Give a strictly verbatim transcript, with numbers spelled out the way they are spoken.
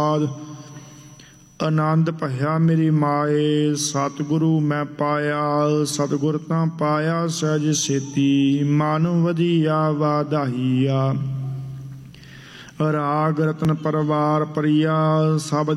ਸਾਧ। ਆਨੰਦ ਭਇਆ ਮੇਰੀ ਮਾਏ ਸਤਿਗੁਰੂ ਮੈਂ ਪਾਇਆ। ਸਤਿਗੁਰ ਤਾਂ ਪਾਇਆ ਸਹਿਜ ਸੇਤੀ ਮਨ ਵਧੀਆ ਵਾਧਾਈਆ। ਰਾਗ ਰਤਨ ਪਰਵਾਰ ਪ੍ਰਿਆ ਸਭ